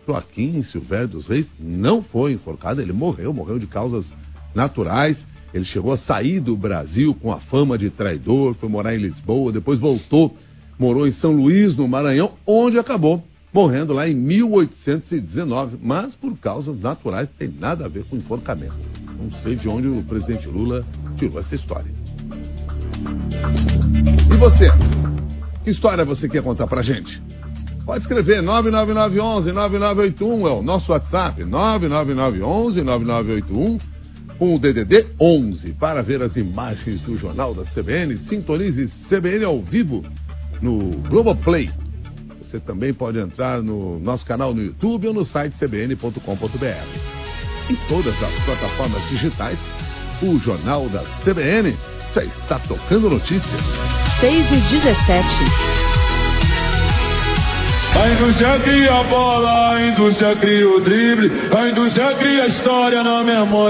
Joaquim Silvério dos Reis não foi enforcado, ele morreu de causas naturais. Ele chegou a sair do Brasil com a fama de traidor, foi morar em Lisboa, depois voltou, morou em São Luís, no Maranhão, onde acabou morrendo lá em 1819, mas por causas naturais, tem nada a ver com enforcamento. Não sei de onde o presidente Lula tirou essa história. E você? Que história você quer contar pra gente? Pode escrever 99911-9981, é o nosso WhatsApp, 99911-9981, com o DDD 11. Para ver as imagens do Jornal da CBN, sintonize CBN ao vivo no Globoplay. Você também pode entrar no nosso canal no YouTube ou no site cbn.com.br. Em todas as plataformas digitais, o Jornal da CBN já está tocando notícia. 6h17. A indústria cria a bola, a indústria cria o drible, a indústria cria a história na memória.